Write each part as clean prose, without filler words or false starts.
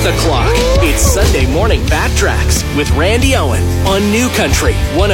o'clock. It's Sunday Morning Backtracks with Randy Owen on New Country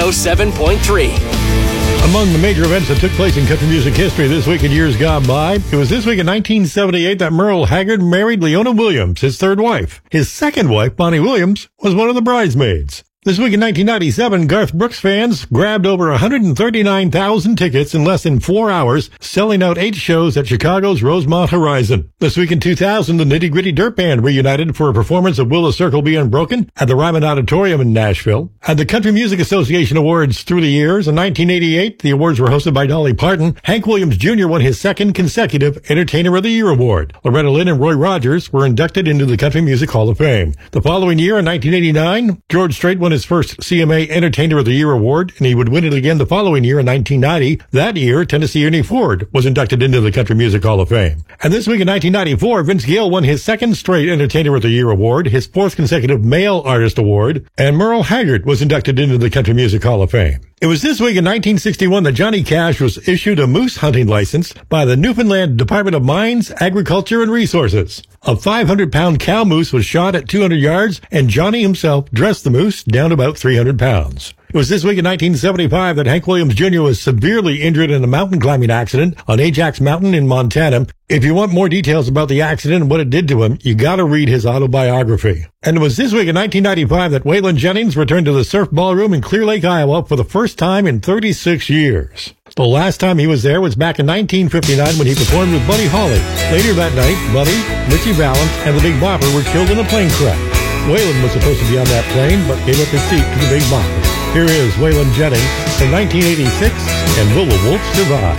107.3. Among the major events that took place in country music history this week and years gone by, it was this week in 1978 that Merle Haggard married Leona Williams, his third wife. His second wife, Bonnie Williams, was one of the bridesmaids. This week in 1997, Garth Brooks fans grabbed over 139,000 tickets in less than 4 hours, selling out 8 shows at Chicago's Rosemont Horizon. This week in 2000, the Nitty Gritty Dirt Band reunited for a performance of Will the Circle Be Unbroken at the Ryman Auditorium in Nashville. At the Country Music Association Awards through the years, in 1988, the awards were hosted by Dolly Parton. Hank Williams Jr. won his second consecutive Entertainer of the Year award. Loretta Lynn and Roy Rogers were inducted into the Country Music Hall of Fame. The following year, in 1989, George Strait won his first CMA Entertainer of the Year award, and he would win it again the following year in 1990. That year, Tennessee Ernie Ford was inducted into the Country Music Hall of Fame. And this week in 1994, Vince Gill won his second straight Entertainer of the Year award, his fourth consecutive Male Artist award, and Merle Haggard was inducted into the Country Music Hall of Fame. It was this week in 1961 that Johnny Cash was issued a moose hunting license by the Newfoundland Department of Mines, Agriculture, and Resources. A 500-pound cow moose was shot at 200 yards, and Johnny himself dressed the moose down to about 300 pounds. It was this week in 1975 that Hank Williams Jr. was severely injured in a mountain climbing accident on Ajax Mountain in Montana. If you want more details about the accident and what it did to him, you gotta read his autobiography. And it was this week in 1995 that Waylon Jennings returned to the Surf Ballroom in Clear Lake, Iowa for the first time in 36 years. The last time he was there was back in 1959 when he performed with Buddy Holly. Later that night, Buddy, Richie Valens, and the Big Bopper were killed in a plane crash. Waylon was supposed to be on that plane, but gave up his seat to the Big Bopper. Here is Waylon Jennings in 1986, and Will the Wolf Survive?